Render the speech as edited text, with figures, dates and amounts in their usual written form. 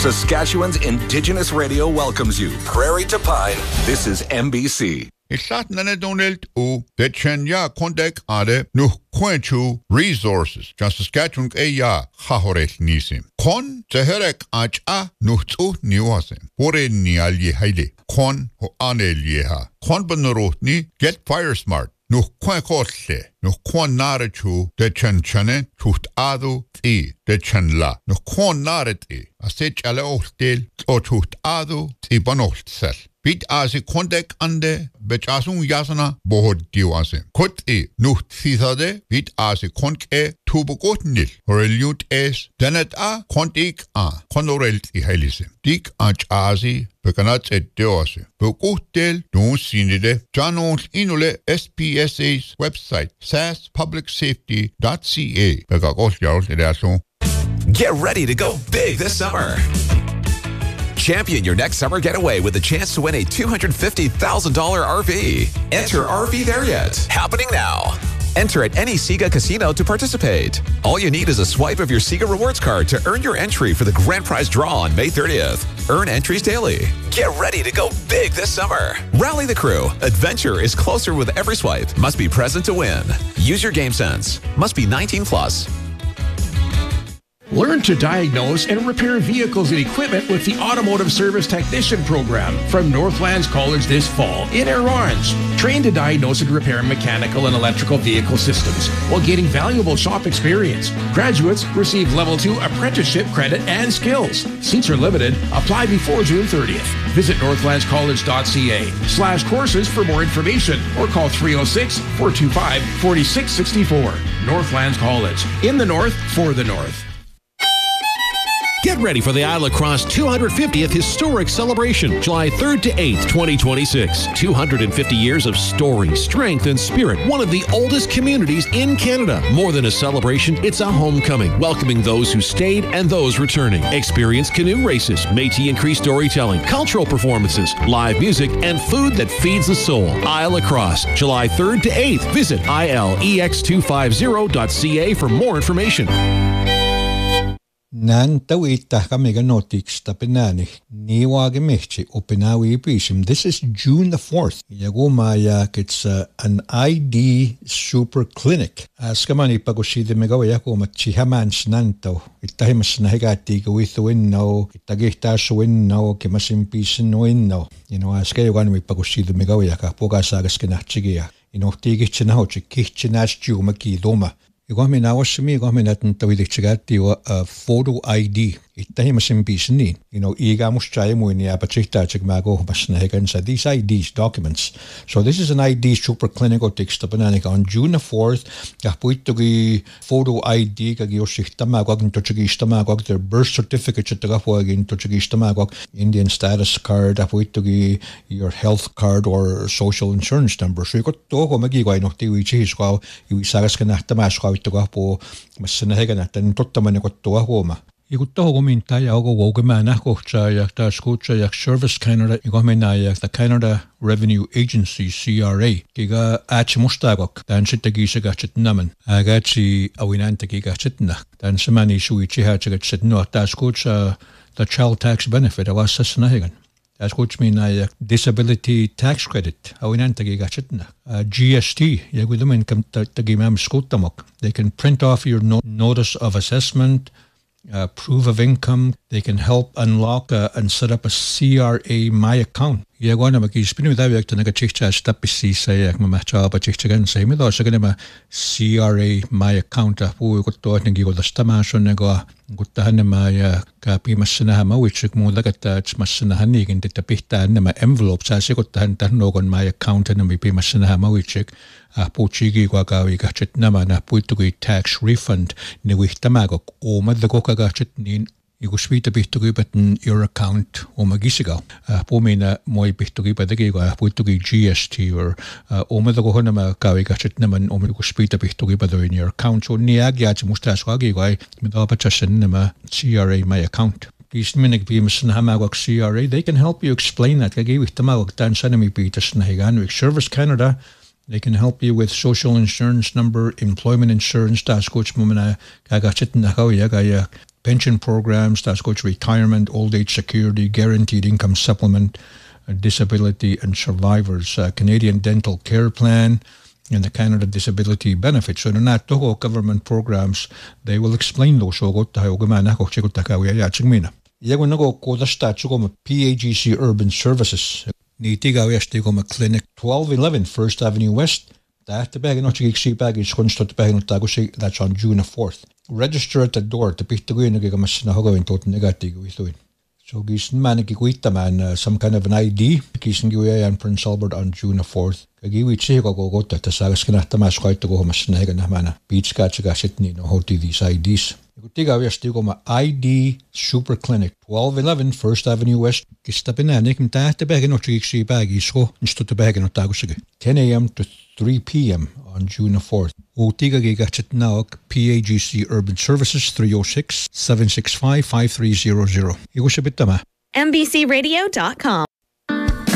Saskatchewan's Indigenous radio welcomes you. Prairie to Pine, this is MBC. Isat nanedonelt o Betchenya Kondek Ade nu Quenchu Resources. Just Saskatchewan Eya Hahoret Nisim. Kon Teherek Acha Nuhtu Niwasim. Hore Nialye Haile. Kon ho Anelyeha. Kon Benarotni Get Fire Smart. Nu Quenkotle. Nu Kon Narechu de Chenchane Tuht Adu Ti de Chenla. Nu Kon Nareti. Asech Ale Ochtel o Tuht Adu Ti Banochsel. Bit asi kondek ande bechasun yasana bohod diwase. Kot nuht thithade bit asi konke tubukotnil. Horeliut es denet kontik konorelt helise. Dik asi bekanat et deose. Bekotel don sinide janons inule SPSA's website saspublicsafety.ca. Begakos yarol edaso. Get ready to go big this summer. Champion your next summer getaway with a chance to win a $250,000 RV. Enter RV There Yet, happening now. Enter at any Sega casino to participate. All you need is a swipe of your Sega Rewards card to earn your entry for the grand prize draw on May 30th. Earn entries daily. Get ready to go big this summer. Rally the crew. Adventure is closer with every swipe. Must be present to win. Use your game sense. Must be 18 plus. Learn to diagnose and repair vehicles and equipment with the Automotive Service Technician Program from Northlands College this fall in Orange. Train to diagnose and repair mechanical and electrical vehicle systems while gaining valuable shop experience. Graduates receive Level 2 apprenticeship credit and skills. Seats are limited. Apply before June 30th. Visit northlandscollege.ca/courses for more information or call 306-425-4664. Northlands College. In the North, for the North. Get ready for the Isle La Crosse 250th Historic Celebration, July 3rd to 8th, 2026. 250 years of story, strength, and spirit. One of the oldest communities in Canada. More than a celebration, it's a homecoming, welcoming those who stayed and those returning. Experience canoe races, Métis and Cree storytelling, cultural performances, live music, and food that feeds the soul. Isle La Crosse, July 3rd to 8th. Visit ilex250.ca for more information. Nan tawita kami ganotiks tapinani niwage mehchi opinawi bishim. This is June the 4th. Yagumayak, it's an ID super clinic. Askamani pagoshide megawayako machihamans nanto. Itahimas nahigati gawitho winno, itagihtas winno, kimasimpisin winno. Askayagan pagoshide megawayaka, pogasagas kinachigia. Tigichinauchi, kichinas jumaki doma. Igomina wasmi igomina tawidikchigati photo ID. Itahimasimpisni. Iga mushaya muini apachita chigmago masnahigansa. These IDs, documents. So this is an ID super clinical textabananic on June the 4th. Gapuitugi photo ID kagioshihtamagog intochigistamagog, their birth certificate chitagapwag intochigistamagog, Indian status card, apuitugi your health card or social insurance number. So you got to magigway no tiwichis iwisagas kanahtamaswa itugapo masnahiganatan tottamanikotuahoma. Igutogo mintaya ogo wogimana kochaya ta escucha Service Canada igomina the Canada Revenue Agency CRA kiga achmustagok dan chitagisa gachitnaman agachi awinanta gachitna dan semani suichi hachagachitno ta escucha the child tax benefit awasasnahigan. Escucha mina disability tax credit awinanta gachitna GST yagudumin kam tagimam skutamok. They can print off your notice of assessment, proof of income. They can help unlock and set up a CRA My Account. Yagwana makispinu dawiak to nagachicha stapisi sayak mamacha bachichagan say me dos ganema CRA My Account apu gutto ngigo the stamasho nego guttahan ma kapi masna ma wichik mo lagata masna hanig in tapita nema envelope sa siguttahan tarnogon My Account and mi masna ma wichik Puchigi Gwagawi gachit nama na puitugi tax refund ni wihtamagok o madlagoka gachit nin Iguspita bihtugi batan your account o magisigaw. Pumina moy bihtugi badagiwa puitugi GST or o madlagoka nama kawi gachit naman o iguspita bihtugi bado in your account. So niagyat mustas wagiwa midapachasan nama CRA My Account. Gisminig bimasan hamagok CRA, they can help you explain that. Kagi wihtamagok tan sanami bitas nahigan Service Canada. They can help you with social insurance number, employment insurance, das coach mumana gagachit na kawya gaya pension programs, that's got retirement, old age security, guaranteed income supplement, disability and survivors, Canadian dental care plan, and the Canada Disability Benefit. So they're not all government programs. They will explain those. So go tayo gumana ko chego takawi ya chingmina. Yago nago ko da statue ko PAGC Urban Services. Ni tiga west ko ma clinic 1211 First Avenue West. That the bag no chig si bag is constant bag no tago si that's on June 4th. Register at the door to pick the go na mas na hogo in tot negati go ito. So gisen man gikuita man some kind of an ID gisen giwe in Prince Albert on June 4th. Giwi chego go go ta sagas kana ta mas quite go mas na ga na mana beach ka chiga shitni no hoti these IDs. Gutiga west go ma ID Super Clinic 1211 First Avenue West. Gistapinanik mta te bag no chig si bag isko insto te bag no tago sige. 10 a.m. to 3 p.m. on June 4th. Utiga gigachet naok PAGC Urban Services 306-765-5300. Igo sibitama. MBCRadio.com